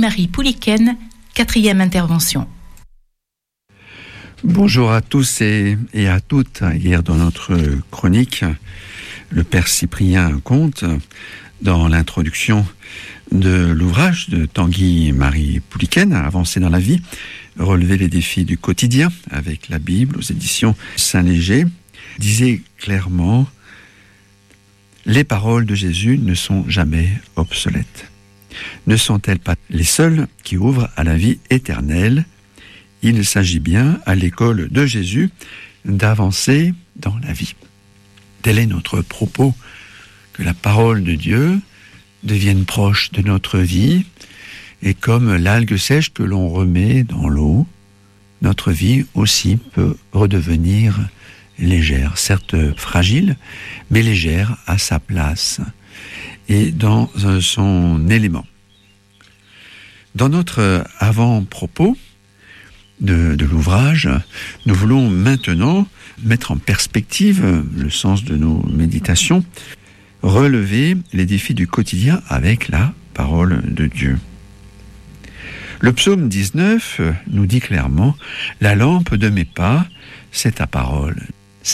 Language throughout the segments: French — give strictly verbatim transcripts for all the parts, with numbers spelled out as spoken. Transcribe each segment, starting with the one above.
Marie Pouliken, quatrième intervention. Bonjour à tous et, et à toutes. Hier, dans notre chronique, le Père Cyprien Comte, dans l'introduction de l'ouvrage de Tanguy Marie Pouliken, Avancer dans la vie, relever les défis du quotidien avec la Bible aux éditions Saint-Léger, disait clairement: les paroles de Jésus ne sont jamais obsolètes. Ne sont-elles pas les seules qui ouvrent à la vie éternelle? Il s'agit bien, à l'école de Jésus, d'avancer dans la vie. Tel est notre propos, que la parole de Dieu devienne proche de notre vie, et comme l'algue sèche que l'on remet dans l'eau, notre vie aussi peut redevenir légère, certes fragile, mais légère à sa place et dans son élément. Dans notre avant-propos de, de l'ouvrage, nous voulons maintenant mettre en perspective le sens de nos méditations, relever les défis du quotidien avec la parole de Dieu. Le psaume dix-neuf nous dit clairement: « La lampe de mes pas, c'est ta parole, Seigneur. »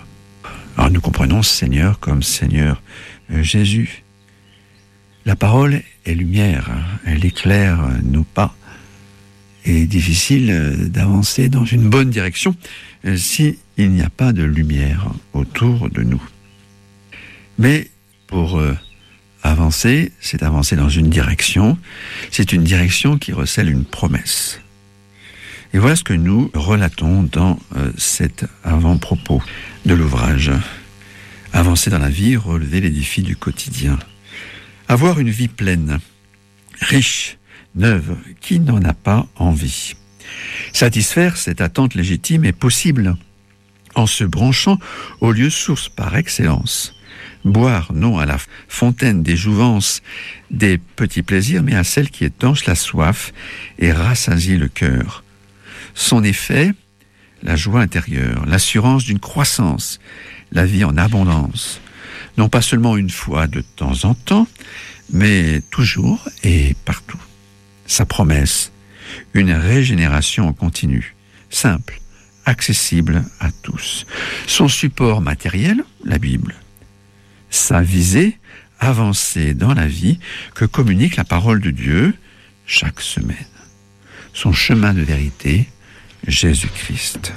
Alors nous comprenons Seigneur comme Seigneur Jésus. La parole est lumière, elle éclaire nos pas. Il est difficile d'avancer dans une bonne direction s'il n'y a pas de lumière autour de nous. Mais pour avancer, c'est avancer dans une direction. C'est une direction qui recèle une promesse. Et voilà ce que nous relatons dans euh, cet avant-propos de l'ouvrage. Avancer dans la vie, relever les défis du quotidien. Avoir une vie pleine, riche, neuve, qui n'en a pas envie. Satisfaire cette attente légitime est possible en se branchant au lieu source par excellence. Boire non à la fontaine des jouvences, des petits plaisirs, mais à celle qui étanche la soif et rassasie le cœur. Son effet, la joie intérieure, l'assurance d'une croissance, la vie en abondance, non pas seulement une fois de temps en temps, mais toujours et partout. Sa promesse, une régénération en continu, simple, accessible à tous. Son support matériel, la Bible. Sa visée, avancer dans la vie que communique la parole de Dieu chaque semaine. Son chemin de vérité, Jésus-Christ.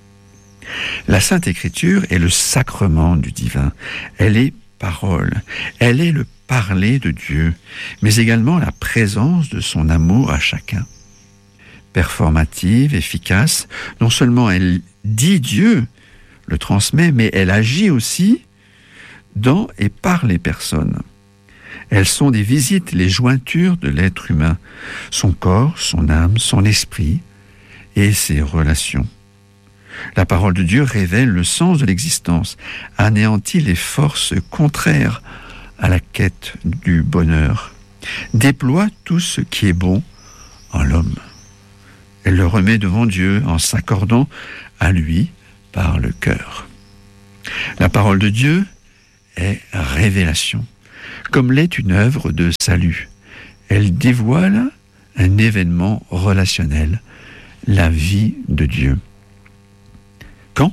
La Sainte Écriture est le sacrement du divin. Elle est parole. Elle est le parler de Dieu, mais également la présence de son amour à chacun. Performative, efficace, non seulement elle dit Dieu, le transmet, mais elle agit aussi dans et par les personnes. Elles sont des visites, les jointures de l'être humain, son corps, son âme, son esprit et ses relations. La parole de Dieu révèle le sens de l'existence, anéantit les forces contraires à la quête du bonheur, déploie tout ce qui est bon en l'homme. Elle le remet devant Dieu en s'accordant à lui par le cœur. La parole de Dieu est révélation, comme l'est une œuvre de salut. Elle dévoile un événement relationnel, la vie de Dieu. Quand ?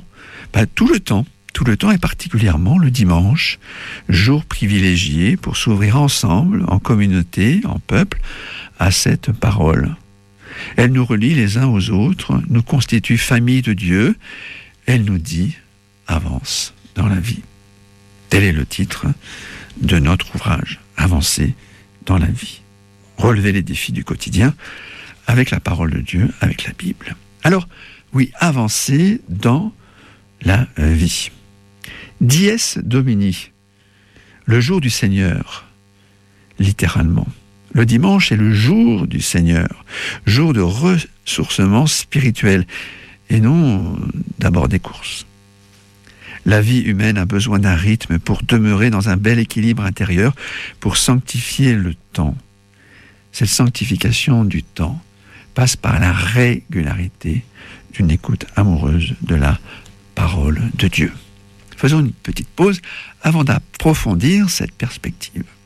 Ben, tout le temps, tout le temps et particulièrement le dimanche, jour privilégié pour s'ouvrir ensemble, en communauté, en peuple, à cette parole. Elle nous relie les uns aux autres, nous constitue famille de Dieu, elle nous dit « avance dans la vie ». Tel est le titre de notre ouvrage, Avancer dans la vie. Relever les défis du quotidien avec la parole de Dieu, avec la Bible. Alors, oui, avancer dans la vie. Dies Domini, le jour du Seigneur, littéralement. Le dimanche est le jour du Seigneur, jour de ressourcement spirituel, et non d'abord des courses. La vie humaine a besoin d'un rythme pour demeurer dans un bel équilibre intérieur, pour sanctifier le temps. Cette sanctification du temps passe par la régularité d'une écoute amoureuse de la parole de Dieu. Faisons une petite pause avant d'approfondir cette perspective.